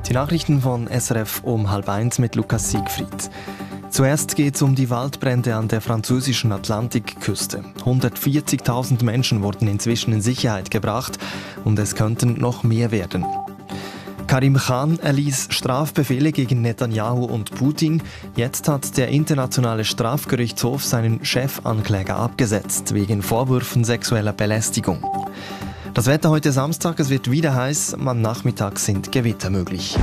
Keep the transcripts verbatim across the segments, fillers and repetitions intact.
Die Nachrichten von S R F um halb eins mit Lukas Siegfried. Zuerst geht es um die Waldbrände an der französischen Atlantikküste. hundertvierzigtausend Menschen wurden inzwischen in Sicherheit gebracht und es könnten noch mehr werden. Karim Khan erließ Strafbefehle gegen Netanyahu und Putin. Jetzt hat der Internationale Strafgerichtshof seinen Chefankläger abgesetzt, wegen Vorwürfen sexueller Belästigung. Das Wetter heute Samstag, es wird wieder heiß, am Nachmittag sind Gewitter möglich.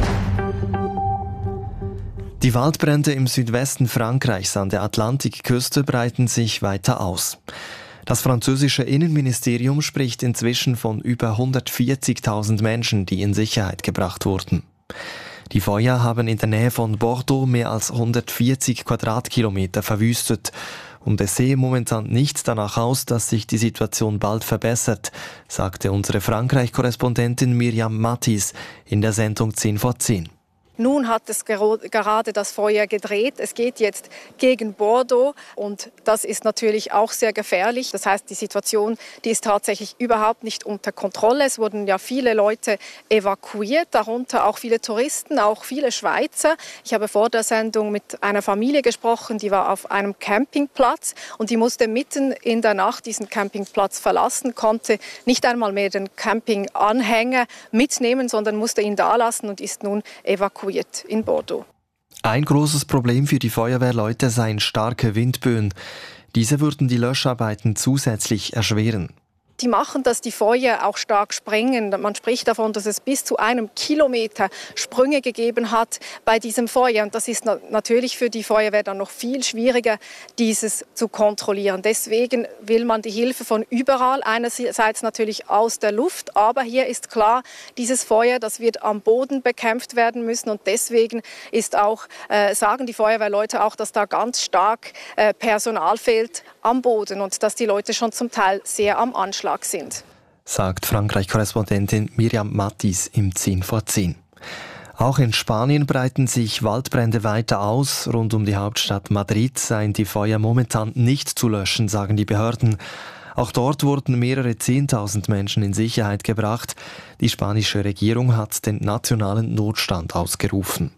Die Waldbrände im Südwesten Frankreichs an der Atlantikküste breiten sich weiter aus. Das französische Innenministerium spricht inzwischen von über hundertvierzigtausend Menschen, die in Sicherheit gebracht wurden. Die Feuer haben in der Nähe von Bordeaux mehr als hundertvierzig Quadratkilometer verwüstet. Und es sehe momentan nicht danach aus, dass sich die Situation bald verbessert, sagte unsere Frankreich-Korrespondentin Miriam Mattis in der Sendung zehn vor zehn. Nun hat es gerade das Feuer gedreht. Es geht jetzt gegen Bordeaux und das ist natürlich auch sehr gefährlich. Das heißt, die Situation, die ist tatsächlich überhaupt nicht unter Kontrolle. Es wurden ja viele Leute evakuiert, darunter auch viele Touristen, auch viele Schweizer. Ich habe vor der Sendung mit einer Familie gesprochen, die war auf einem Campingplatz und die musste mitten in der Nacht diesen Campingplatz verlassen, konnte nicht einmal mehr den Campinganhänger mitnehmen, sondern musste ihn da lassen und ist nun evakuiert in Bordeaux. Ein großes Problem für die Feuerwehrleute seien starke Windböen. Diese würden die Löscharbeiten zusätzlich erschweren. Die machen, dass die Feuer auch stark springen. Man spricht davon, dass es bis zu einem Kilometer Sprünge gegeben hat bei diesem Feuer. Und das ist na- natürlich für die Feuerwehr dann noch viel schwieriger, dieses zu kontrollieren. Deswegen will man die Hilfe von überall, einerseits natürlich aus der Luft, aber hier ist klar, dieses Feuer, das wird am Boden bekämpft werden müssen. Und deswegen ist auch, äh, sagen die Feuerwehrleute auch, dass da ganz stark äh, Personal fehlt am Boden und dass die Leute schon zum Teil sehr am Anschlag sind. Sagt Frankreich-Korrespondentin Miriam Mattis im zehn vor zehn. Auch in Spanien breiten sich Waldbrände weiter aus. Rund um die Hauptstadt Madrid seien die Feuer momentan nicht zu löschen, sagen die Behörden. Auch dort wurden mehrere Zehntausend Menschen in Sicherheit gebracht. Die spanische Regierung hat den nationalen Notstand ausgerufen.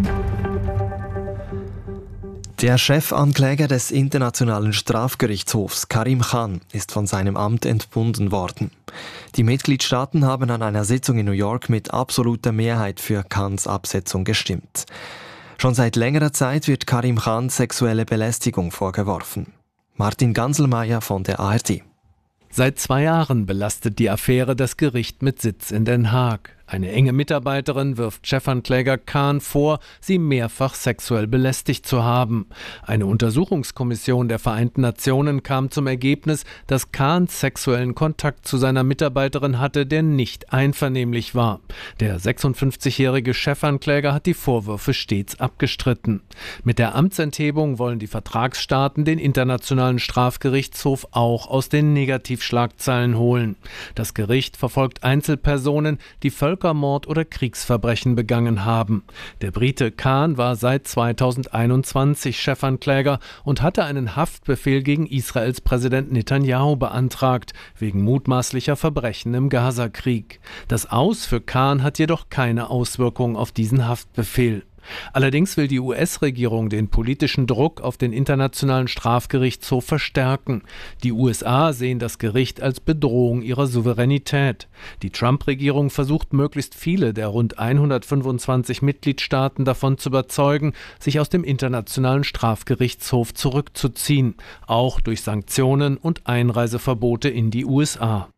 Der Chefankläger des Internationalen Strafgerichtshofs, Karim Khan, ist von seinem Amt entbunden worden. Die Mitgliedstaaten haben an einer Sitzung in New York mit absoluter Mehrheit für Khans Absetzung gestimmt. Schon seit längerer Zeit wird Karim Khan sexuelle Belästigung vorgeworfen. Martin Ganselmeier von der A R D. Seit zwei Jahren belastet die Affäre das Gericht mit Sitz in Den Haag. Eine enge Mitarbeiterin wirft Chefankläger Khan vor, sie mehrfach sexuell belästigt zu haben. Eine Untersuchungskommission der Vereinten Nationen kam zum Ergebnis, dass Khan sexuellen Kontakt zu seiner Mitarbeiterin hatte, der nicht einvernehmlich war. Der sechsundfünfzigjährige Chefankläger hat die Vorwürfe stets abgestritten. Mit der Amtsenthebung wollen die Vertragsstaaten den Internationalen Strafgerichtshof auch aus den Negativschlagzeilen holen. Das Gericht verfolgt Einzelpersonen, die Völkermord oder Kriegsverbrechen begangen haben. Der Brite Khan war seit zweitausendeinundzwanzig Chefankläger und hatte einen Haftbefehl gegen Israels Präsident Netanyahu beantragt, wegen mutmaßlicher Verbrechen im Gazakrieg. Das Aus für Khan hat jedoch keine Auswirkung auf diesen Haftbefehl. Allerdings will die U S-Regierung den politischen Druck auf den Internationalen Strafgerichtshof verstärken. Die U S A sehen das Gericht als Bedrohung ihrer Souveränität. Die Trump-Regierung versucht, möglichst viele der rund hundertfünfundzwanzig Mitgliedstaaten davon zu überzeugen, sich aus dem Internationalen Strafgerichtshof zurückzuziehen, auch durch Sanktionen und Einreiseverbote in die U S A.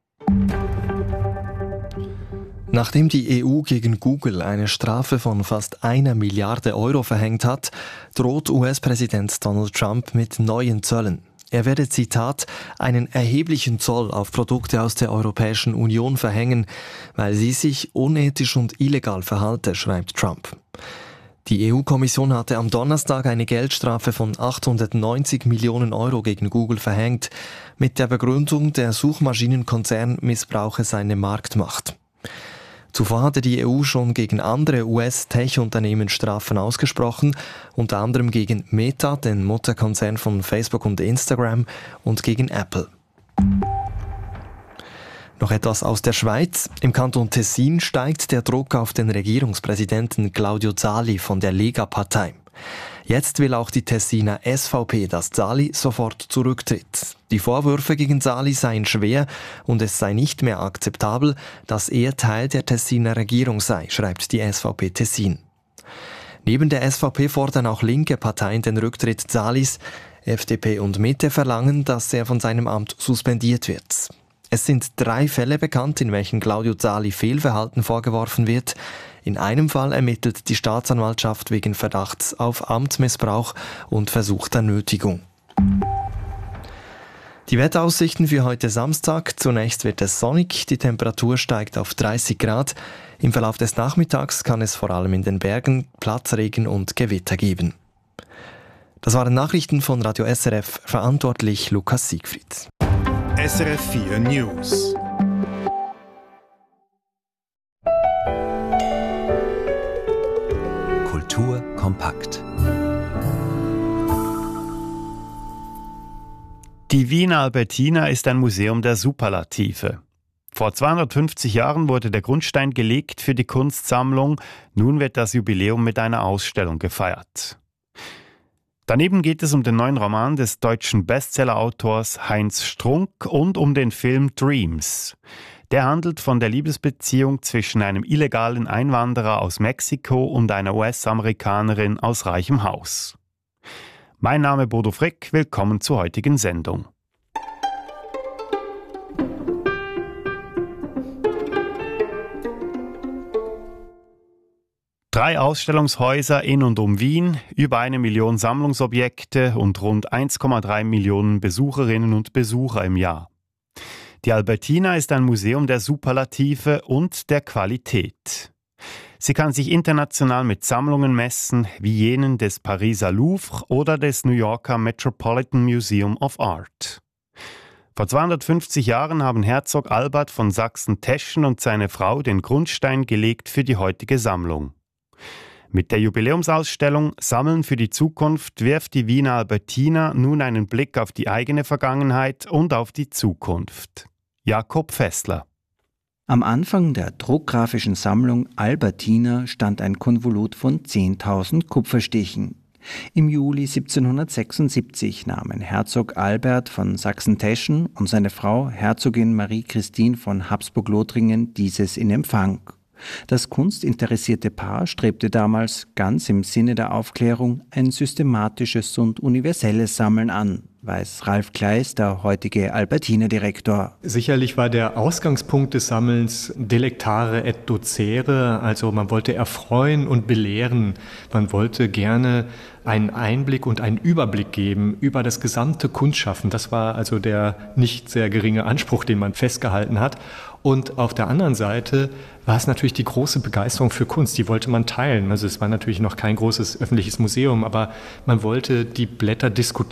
Nachdem die E U gegen Google eine Strafe von fast einer Milliarde Euro verhängt hat, droht U S-Präsident Donald Trump mit neuen Zöllen. Er werde, Zitat, einen erheblichen Zoll auf Produkte aus der Europäischen Union verhängen, weil sie sich unethisch und illegal verhalte, schreibt Trump. Die E U-Kommission hatte am Donnerstag eine Geldstrafe von achthundertneunzig Millionen Euro gegen Google verhängt, mit der Begründung, der Suchmaschinenkonzern missbrauche seine Marktmacht. Zuvor hatte die E U schon gegen andere U S-Tech-Unternehmen Strafen ausgesprochen, unter anderem gegen Meta, den Mutterkonzern von Facebook und Instagram, und gegen Apple. Noch etwas aus der Schweiz. Im Kanton Tessin steigt der Druck auf den Regierungspräsidenten Claudio Zali von der Lega-Partei. Jetzt will auch die Tessiner S V P, dass Zali sofort zurücktritt. Die Vorwürfe gegen Zali seien schwer und es sei nicht mehr akzeptabel, dass er Teil der Tessiner Regierung sei, schreibt die S V P Tessin. Neben der S V P fordern auch linke Parteien den Rücktritt Zalis. F D P und Mitte verlangen, dass er von seinem Amt suspendiert wird. Es sind drei Fälle bekannt, in welchen Claudio Zali Fehlverhalten vorgeworfen wird. In einem Fall ermittelt die Staatsanwaltschaft wegen Verdachts auf Amtsmissbrauch und versuchter Nötigung. Die Wetteraussichten für heute Samstag. Zunächst wird es sonnig, die Temperatur steigt auf dreißig Grad. Im Verlauf des Nachmittags kann es vor allem in den Bergen Platzregen und Gewitter geben. Das waren Nachrichten von Radio S R F, verantwortlich Lukas Siegfried. S R F vier News. Kultur kompakt. Die Wiener Albertina ist ein Museum der Superlative. Vor zweihundertfünfzig Jahren wurde der Grundstein gelegt für die Kunstsammlung. Nun wird das Jubiläum mit einer Ausstellung gefeiert. Daneben geht es um den neuen Roman des deutschen Bestseller-Autors Heinz Strunk und um den Film Dreams. Der handelt von der Liebesbeziehung zwischen einem illegalen Einwanderer aus Mexiko und einer U S-Amerikanerin aus reichem Haus. Mein Name ist Bodo Frick, willkommen zur heutigen Sendung. Drei Ausstellungshäuser in und um Wien, über eine Million Sammlungsobjekte und rund eins Komma drei Millionen Besucherinnen und Besucher im Jahr. Die Albertina ist ein Museum der Superlative und der Qualität. Sie kann sich international mit Sammlungen messen, wie jenen des Pariser Louvre oder des New Yorker Metropolitan Museum of Art. Vor zweihundertfünfzig Jahren haben Herzog Albert von Sachsen-Teschen und seine Frau den Grundstein gelegt für die heutige Sammlung. Mit der Jubiläumsausstellung Sammeln für die Zukunft wirft die Wiener Albertina nun einen Blick auf die eigene Vergangenheit und auf die Zukunft. Jakob Fessler. Am Anfang der druckgrafischen Sammlung Albertina stand ein Konvolut von zehntausend Kupferstichen. Im Juli siebzehnhundertsechsundsiebzig nahmen Herzog Albert von Sachsen-Teschen und seine Frau Herzogin Marie Christine von Habsburg-Lothringen dieses in Empfang. Das kunstinteressierte Paar strebte damals, ganz im Sinne der Aufklärung, ein systematisches und universelles Sammeln an, weiß Ralf Kleis, der heutige Albertina-Direktor. Sicherlich war der Ausgangspunkt des Sammelns delectare et docere, also man wollte erfreuen und belehren. Man wollte gerne einen Einblick und einen Überblick geben über das gesamte Kunstschaffen. Das war also der nicht sehr geringe Anspruch, den man festgehalten hat. Und auf der anderen Seite war es natürlich die große Begeisterung für Kunst, die wollte man teilen. Also es war natürlich noch kein großes öffentliches Museum, aber man wollte die Blätter diskutieren.